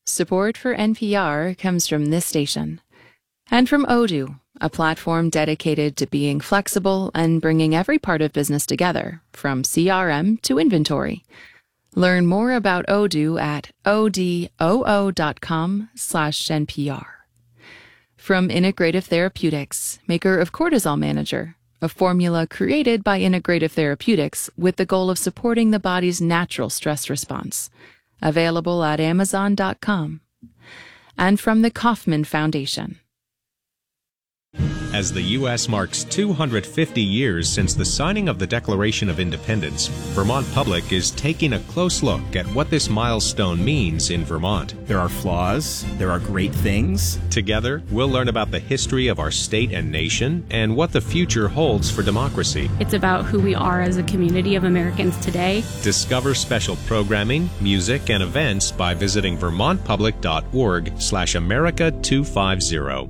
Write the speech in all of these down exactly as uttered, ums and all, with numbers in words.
Support for N P R comes from this station and from Odoo, a platform dedicated to being flexible and bringing every part of business together, from C R M to inventory. Learn more about Odoo at odoo.com slash NPR. From Integrative Therapeutics, maker of Cortisol Manager, a formula created by Integrative Therapeutics with the goal of supporting the body's natural stress response. Available at amazon dot com. And from the Kauffman Foundation. As the U S marks two hundred fifty years since the signing of the Declaration of Independence, Vermont Public is taking a close look at what this milestone means in Vermont. There are flaws, there are great things. Together, we'll learn about the history of our state and nation and what the future holds for democracy. It's about who we are as a community of Americans today. Discover special programming, music, and events by visiting vermontpublic.org slash America 250.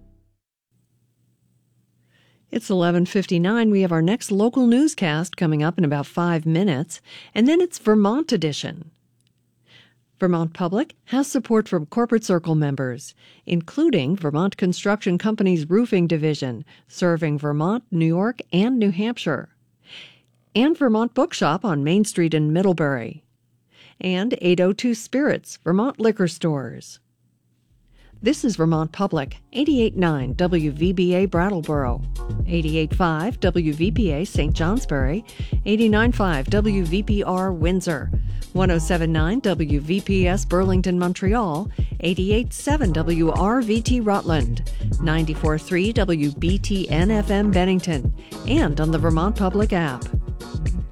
It's eleven fifty-nine. We have our next local newscast coming up in about five minutes, and then it's Vermont Edition. Vermont Public has support from Corporate Circle members, including Vermont Construction Company's Roofing Division, serving Vermont, New York, and New Hampshire, and Vermont Bookshop on Main Street in Middlebury, and eight oh two Spirits, Vermont Liquor Stores. This is Vermont Public, eighty-eight point nine W V B A Brattleboro, eighty-eight point five W V P A Saint Johnsbury, eighty-nine point five W V P R Windsor, one oh seven point nine W V P S Burlington, Montreal, eighty-eight point seven W R V T Rutland, ninety-four point three W B T N F M Bennington, and on the Vermont Public app.